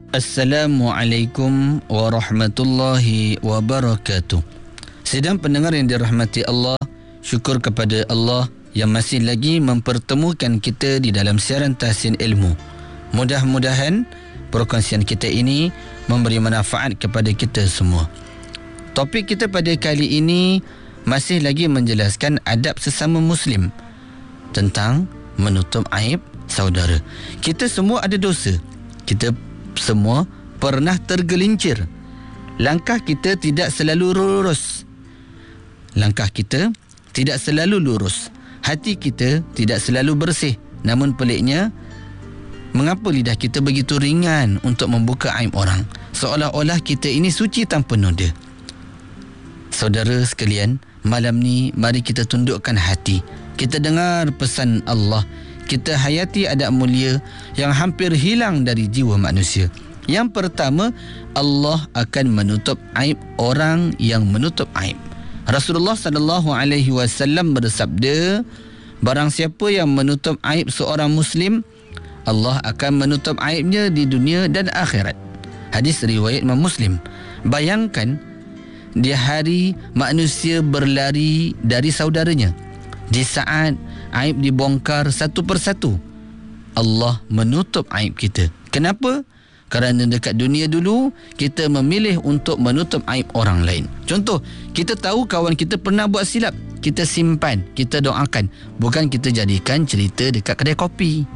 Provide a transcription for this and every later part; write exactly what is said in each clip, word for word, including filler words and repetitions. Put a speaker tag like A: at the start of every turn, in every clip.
A: Assalamualaikum warahmatullahi wabarakatuh. Sidang pendengar yang dirahmati Allah, syukur kepada Allah yang masih lagi mempertemukan kita di dalam siaran Tahsin Ilmu. Mudah-mudahan perkongsian kita ini memberi manfaat kepada kita semua. Topik kita pada kali ini masih lagi menjelaskan adab sesama Muslim tentang menutup aib saudara. Kita semua ada dosa. Kita semua pernah tergelincir. Langkah kita tidak selalu lurus. Langkah kita tidak selalu lurus. Hati kita tidak selalu bersih. Namun peliknya, mengapa lidah kita begitu ringan untuk membuka aib orang? Seolah-olah kita ini suci tanpa noda. Saudara sekalian, malam ni mari kita tundukkan hati. Kita dengar pesan Allah. Kita hayati adab mulia yang hampir hilang dari jiwa manusia. Yang pertama, Allah akan menutup aib orang yang menutup aib. Rasulullah sallallahu alaihi wasallam bersabda, barang siapa yang menutup aib seorang Muslim, Allah akan menutup aibnya di dunia dan akhirat. Hadis riwayat Imam Muslim. Bayangkan, di hari manusia berlari dari saudaranya, di saat aib dibongkar satu persatu, Allah menutup aib kita. Kenapa? Kerana dekat dunia dulu, kita memilih untuk menutup aib orang lain. Contoh, kita tahu kawan kita pernah buat silap, kita simpan, kita doakan. Bukan kita jadikan cerita dekat kedai kopi.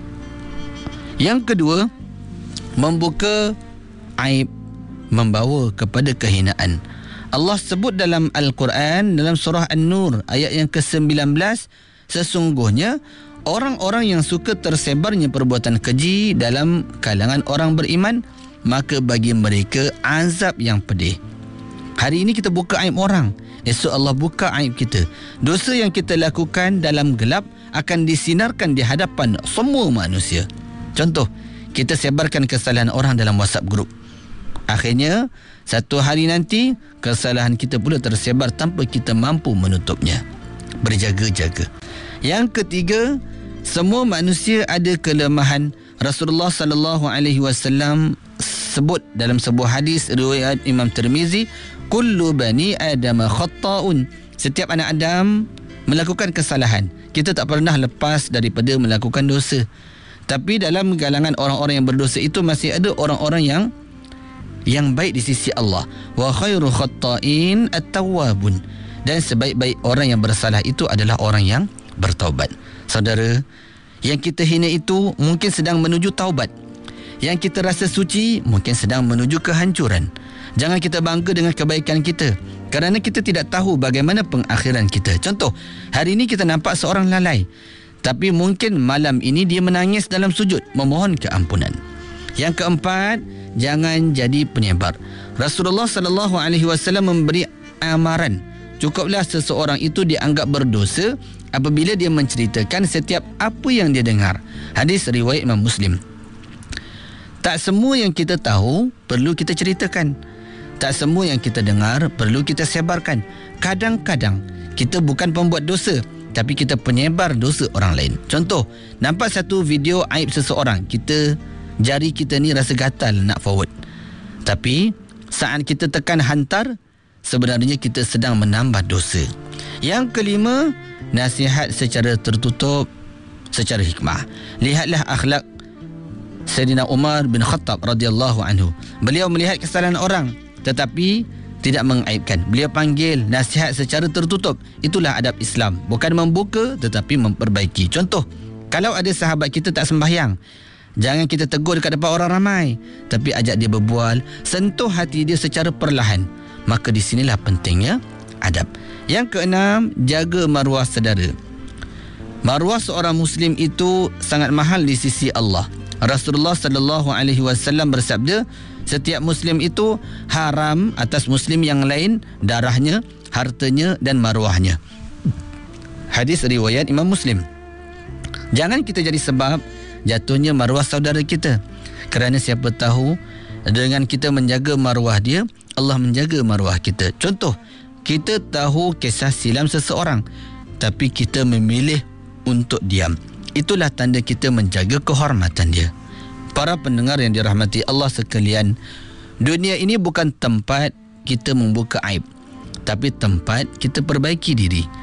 A: Yang kedua, membuka aib membawa kepada kehinaan. Allah sebut dalam Al-Quran, dalam surah An-Nur ayat yang ke sembilan belas, sesungguhnya orang-orang yang suka tersebarnya perbuatan keji dalam kalangan orang beriman, maka bagi mereka azab yang pedih. Hari ini kita buka aib orang, esok Allah buka aib kita. Dosa yang kita lakukan dalam gelap akan disinarkan di hadapan semua manusia. Contoh, kita sebarkan kesalahan orang dalam WhatsApp group. Akhirnya, satu hari nanti, kesalahan kita pula tersebar tanpa kita mampu menutupnya. Berjaga-jaga. Yang ketiga, semua manusia ada kelemahan. Rasulullah sallallahu alaihi wasallam sebut dalam sebuah hadis riwayat Imam Tirmizi, kullu bani Adam khatta'un. Setiap anak Adam melakukan kesalahan. Kita tak pernah lepas daripada melakukan dosa. Tapi dalam kalangan orang-orang yang berdosa itu masih ada orang-orang yang yang baik di sisi Allah. Wa khairu khatta'in at-tawwabun. Dan sebaik-baik orang yang bersalah itu adalah orang yang bertaubat. Saudara, yang kita hina itu mungkin sedang menuju taubat. Yang kita rasa suci mungkin sedang menuju kehancuran. Jangan kita bangga dengan kebaikan kita, kerana kita tidak tahu bagaimana pengakhiran kita. Contoh, hari ini kita nampak seorang lalai, tapi mungkin malam ini dia menangis dalam sujud memohon keampunan. Yang keempat, jangan jadi penyebar. Rasulullah sallallahu alaihi wasallam memberi amaran, cukuplah seseorang itu dianggap berdosa apabila dia menceritakan setiap apa yang dia dengar. Hadis riwayat Imam Muslim. Tak semua yang kita tahu perlu kita ceritakan. Tak semua yang kita dengar perlu kita sebarkan. Kadang-kadang kita bukan pembuat dosa, tapi kita penyebar dosa orang lain. Contoh, nampak satu video aib seseorang, kita, jari kita ni rasa gatal nak forward. Tapi saat kita tekan hantar, sebenarnya kita sedang menambah dosa. Yang kelima, nasihat secara tertutup, secara hikmah. Lihatlah akhlak Sayyidina Umar bin Khattab radhiyallahu anhu. Beliau melihat kesalahan orang tetapi tidak mengaibkan. Beliau panggil nasihat secara tertutup. Itulah adab Islam. Bukan membuka tetapi memperbaiki. Contoh, kalau ada sahabat kita tak sembahyang, jangan kita tegur dekat depan orang ramai, tapi ajak dia berbual, sentuh hati dia secara perlahan. Maka di sinilah pentingnya adab. Yang keenam, jaga maruah saudara. Maruah seorang Muslim itu sangat mahal di sisi Allah. Rasulullah sallallahu alaihi wasallam bersabda, setiap Muslim itu haram atas Muslim yang lain darahnya, hartanya dan maruahnya. Hadis riwayat Imam Muslim. Jangan kita jadi sebab jatuhnya maruah saudara kita. Kerana siapa tahu dengan kita menjaga maruah dia, Allah menjaga maruah kita. Contoh, kita tahu kisah silam seseorang, tapi kita memilih untuk diam. Itulah tanda kita menjaga kehormatan dia. Para pendengar yang dirahmati Allah sekalian, dunia ini bukan tempat kita membuka aib, tapi tempat kita perbaiki diri.